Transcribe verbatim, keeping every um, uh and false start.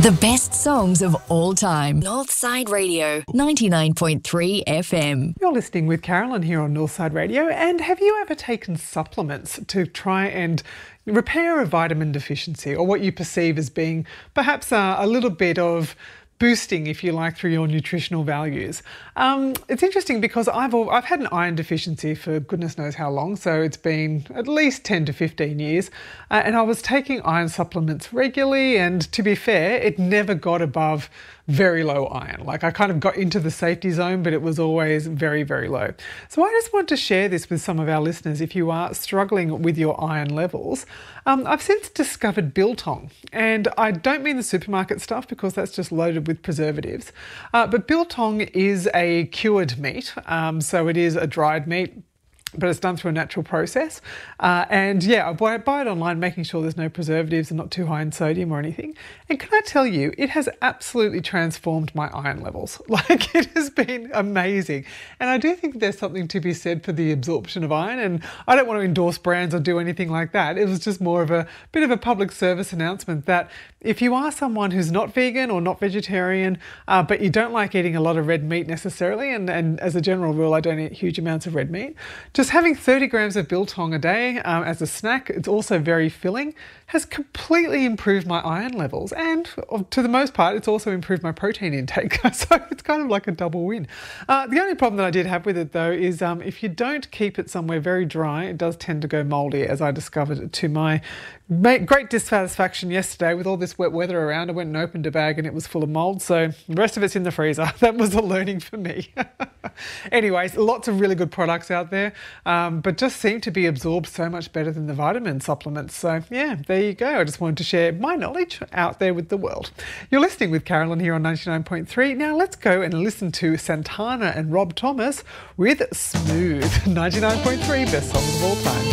The best songs of all time. Northside Radio, ninety-nine point three F M. You're listening with Carolyn here on Northside Radio. And have you ever taken supplements to try and repair a vitamin deficiency, or what you perceive as being perhaps a, a little bit of boosting, if you like, through your nutritional values? Um, it's interesting because I've al- I've had an iron deficiency for goodness knows how long, so it's been at least ten to fifteen years, uh, and I was taking iron supplements regularly, and to be fair, it never got above very low iron. Like, I kind of got into the safety zone, but it was always very, very low. So I just want to share this with some of our listeners if you are struggling with your iron levels. Um, I've since discovered biltong, and I don't mean the supermarket stuff because that's just loaded with preservatives, uh, but biltong is a cured meat, um, so it is a dried meat, but it's done through a natural process. Uh, and yeah, I buy, buy it online, making sure there's no preservatives and not too high in sodium or anything. And can I tell you, it has absolutely transformed my iron levels. Like, it has been amazing. And I do think there's something to be said for the absorption of iron. And I don't want to endorse brands or do anything like that. It was just more of a bit of a public service announcement that if you are someone who's not vegan or not vegetarian, uh, but you don't like eating a lot of red meat necessarily, and, and as a general rule, I don't eat huge amounts of red meat, just having thirty grams of biltong a day um, as a snack, it's also very filling, has completely improved my iron levels. And to the most part, it's also improved my protein intake. So it's kind of like a double win. Uh, the only problem that I did have with it, though, is um, if you don't keep it somewhere very dry, it does tend to go mouldy, as I discovered to my great dissatisfaction yesterday. With all this wet weather around, I went and opened a bag and it was full of mould. So the rest of it's in the freezer. That was a learning for me. Anyways, lots of really good products out there, um, but just seem to be absorbed so much better than the vitamin supplements. So yeah, there you go. I just wanted to share my knowledge out there with the world. You're listening with Carolyn here on ninety-nine point three. Now let's go and listen to Santana and Rob Thomas with Smooth. ninety-nine point three, best songs of all time.